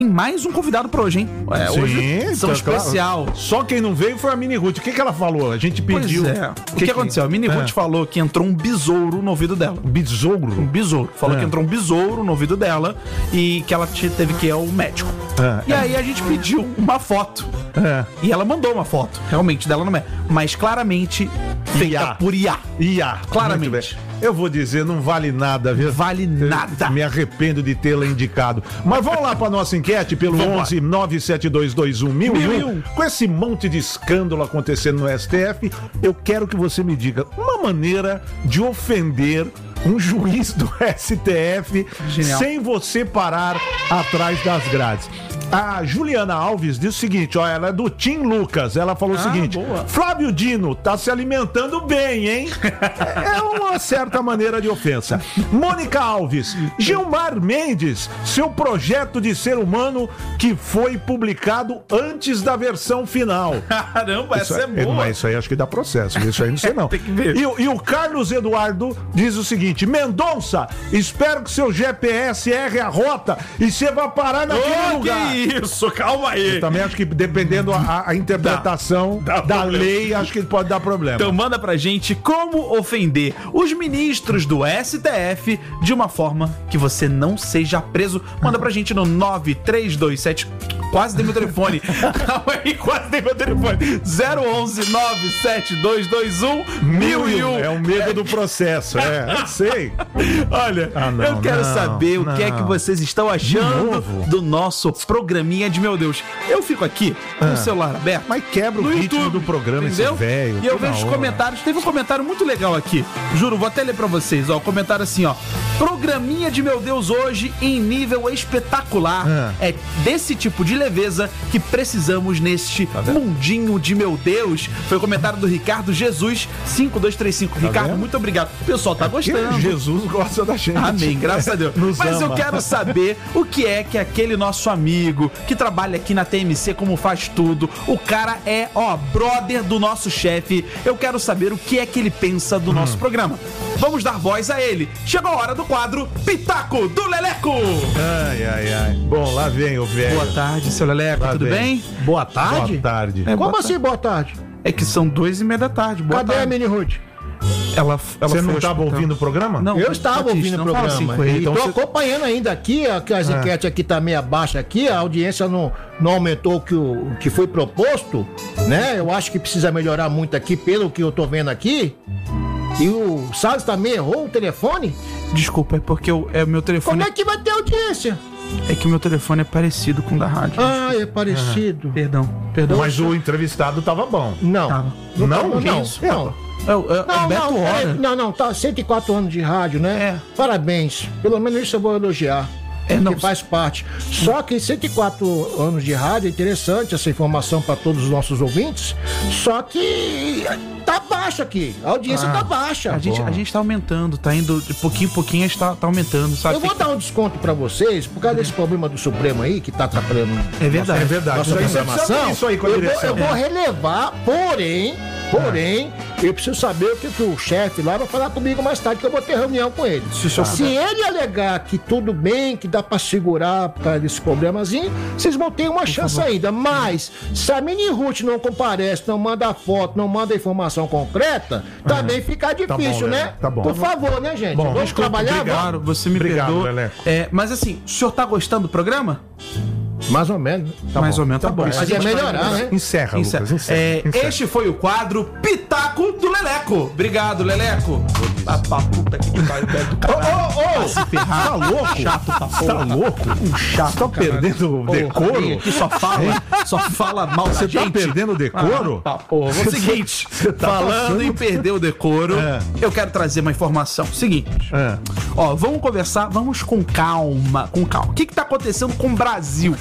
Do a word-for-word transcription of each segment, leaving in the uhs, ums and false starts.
mais um convidado pra hoje, hein? É, Sim, hoje são tá especial. Claro. Só quem não veio foi a Mini Ruth. O que, que ela falou? A gente pediu. Pois é. O que, que aconteceu? A Mini Ruth é. falou que entrou um besouro no ouvido dela. Besouro? Um besouro. Falou é. que entrou um besouro no ouvido dela e que ela teve que ir ao médico. É. E aí a gente pediu uma foto. É. E ela mandou uma foto, realmente, dela no médico. Mas claramente feita I A. por I A. I A. Claramente. Eu vou dizer, não vale nada, viu? Vale nada. Eu me arrependo de tê-la indicado. Mas vamos lá para nossa enquete pelo onze nove sete dois dois um mil e um. Com esse monte de escândalo acontecendo no S T F, eu quero que você me diga uma maneira de ofender um juiz do S T F Genial. sem você parar atrás das grades. A Juliana Alves diz o seguinte, ó, ela é do Team Lucas, ela falou ah, o seguinte, boa. Flávio Dino tá se alimentando bem, hein? É uma certa maneira de ofensa. Mônica Alves, Gilmar Mendes, seu projeto de ser humano que foi publicado antes da versão final. Caramba, isso essa é, é boa. Mas isso aí acho que dá processo, isso aí não sei não. Tem que ver. E, e o Carlos Eduardo diz o seguinte, Mendonça, espero que seu G P S erre a rota e você vá parar naquele oh, lugar. Que isso, calma aí. Eu também acho que dependendo a, a interpretação dá, dá da problema. lei, acho que pode dar problema. Então manda pra gente como ofender os ministros do S T F de uma forma que você não seja preso. Manda pra gente no nove três dois sete... Quase dei meu telefone. Calma aí, quase dei meu telefone. zero onze nove sete dois dois um mil e um. É o medo do processo, é. Eu sei. Olha, ah, não, eu quero não, saber não. o que é que vocês estão achando do nosso programinha de meu Deus. Eu fico aqui com ah, o celular aberto. Mas quebra o ritmo YouTube, do programa, entendeu? Esse velho. E eu vejo os comentários. Teve um comentário muito legal aqui. Juro, vou até ler pra vocês. Ó, o comentário assim, ó. Programinha de meu Deus hoje em nível espetacular. Ah. É desse tipo de leveza que precisamos neste tá mundinho de meu Deus. Foi o comentário do Ricardo Jesus cinco dois três cinco. Tá Ricardo, vendo? Muito obrigado. O pessoal tá é gostando. Jesus gosta da gente. Amém, graças a Deus. Nos Mas ama. eu quero saber o que é que aquele nosso amigo que trabalha aqui na T M C, como faz tudo, o cara é, ó, brother do nosso chefe. Eu quero saber o que é que ele pensa do hum. nosso programa. Vamos dar voz a ele. Chegou a hora do quadro Pitaco do Leleco. Ai, ai, ai. Bom, lá vem o velho. Boa tarde, seu Leleco, lá tudo vem. bem? Boa tarde? Boa tarde. É, Como boa assim, boa tarde? É que são duas e meia da tarde. Boa Cadê tarde. a Mini Ruth? Ela, ela Você não estava ouvindo o programa? Não, eu estava ouvindo o programa. Assim com ele. Então, Estou você... acompanhando ainda aqui, que as é. enquetes aqui tá meio abaixo aqui, a audiência não, não aumentou o que, o que foi proposto, né? Eu acho que precisa melhorar muito aqui, pelo que eu tô vendo aqui. E o Salles também errou o telefone? Desculpa, é porque o é, meu telefone... Como é que vai ter audiência? É que o meu telefone é parecido com o da rádio. Ah, é parecido. Ah, perdão, perdão. Mas o entrevistado tava bom. Não. Tava. Não? Não? Não. Não. Isso? Não. É, é, não, é Beto não, Hora. É, não, não, tá cento e quatro anos de rádio, né? É. Parabéns. Pelo menos isso eu vou elogiar. É, não, que faz parte. Só que cento e quatro anos de rádio, é interessante essa informação para todos os nossos ouvintes, só que tá baixo aqui, a audiência ah, tá baixa. A gente, a gente tá aumentando, tá indo de pouquinho em pouquinho, a gente tá, tá aumentando, sabe? Eu vou dar um desconto para vocês, por causa é. desse problema do Supremo aí, que tá atrapalhando. É verdade, nossa, é verdade. Nossa programação. Isso aí com a eu, vou, eu vou relevar, porém, porém, eu preciso saber o que, que o chefe lá vai falar comigo mais tarde, que eu vou ter reunião com ele. Se, Se ele alegar que tudo bem, que dá pra segurar por causa desse problemazinho, vocês vão ter uma por chance favor. ainda. Mas, se a Mini Ruth não comparece, não manda foto, não manda informação concreta, também uhum. fica difícil, tá bom, né? Tá bom. Por favor, né, gente? Bom, vamos desculpa, trabalhar? Claro, você me obrigado, perdoa. É, mas assim, o senhor tá gostando do programa? Mais ou menos. Tá Mais bom. ou menos, tá, tá bom. Mas é melhorar, né? Encerra, encerra. Lucas, encerra, é, encerra. Este foi o quadro Pitaco do Leleco. Obrigado, Leleco. Ah, pra puta que pariu do caralho. Ô, ô, ô! Se ferrar. Tá louco? Chato pra porra. Tá louco? Um chato. Tá perdendo o decoro? Que só fala, só fala mal da Você gente. tá perdendo o decoro? Ah, tá, porra. É o seguinte, tá falando passando... em perder o decoro, é. eu quero trazer uma informação. Seguinte, é. ó, vamos conversar, vamos com calma, com calma. O que que tá acontecendo com o Brasil?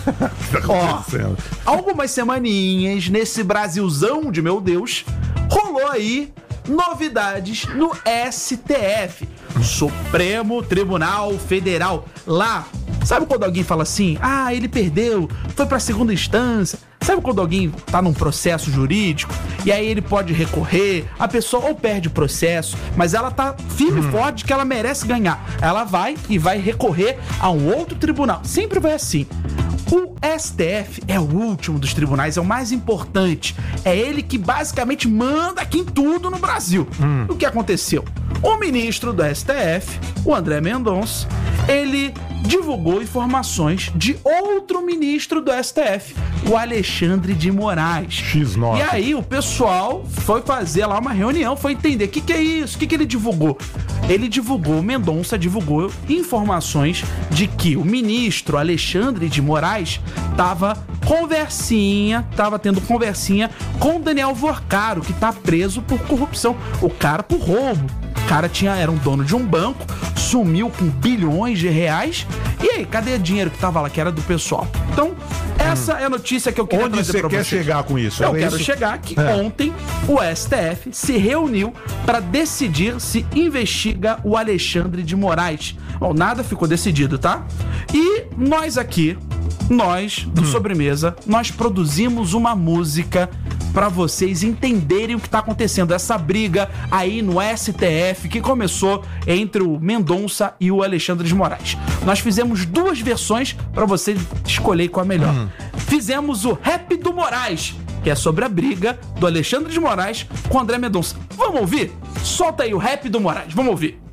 Ó, algumas semaninhas nesse Brasilzão de meu Deus, rolou aí novidades no S T F, Supremo Tribunal Federal. Lá, sabe quando alguém fala assim, ah, ele perdeu, foi pra segunda instância? Sabe quando alguém tá num processo jurídico e aí ele pode recorrer, a pessoa ou perde o processo, mas ela tá firme e hum. forte que ela merece ganhar. Ela vai e vai recorrer a um outro tribunal. Sempre vai assim. O S T F é o último dos tribunais, é o mais importante. É ele que basicamente manda aqui em tudo no Brasil. Hum. O que aconteceu? O ministro do S T F, o André Mendonça, ele divulgou informações de outro ministro do S T F, o Alexandre de Moraes. X nove. E aí o pessoal foi fazer lá uma reunião, foi entender o que, que é isso, o que, que ele divulgou. Ele divulgou, o Mendonça divulgou informações de que o ministro Alexandre de Moraes tava conversinha, tava tendo conversinha com o Daniel Vorcaro, que tá preso por corrupção. O cara por roubo. O cara tinha, era um dono de um banco, sumiu com bilhões de reais. E aí, cadê o dinheiro que tava lá, que era do pessoal? Então, essa hum. é a notícia que eu queria Onde trazer pra vocês. Onde você quer chegar com isso? Eu é quero isso? chegar que é. ontem o S T F se reuniu para decidir se investiga o Alexandre de Moraes. Bom, nada ficou decidido, tá? E nós aqui, nós do hum. Sobremesa, nós produzimos uma música para vocês entenderem o que tá acontecendo, essa briga aí no S T F que começou entre o Mendonça e o Alexandre de Moraes. Nós fizemos duas versões para você escolher qual é a melhor. Uhum. Fizemos o Rap do Moraes, que é sobre a briga do Alexandre de Moraes com o André Mendonça. Vamos ouvir? Solta aí o Rap do Moraes, vamos ouvir.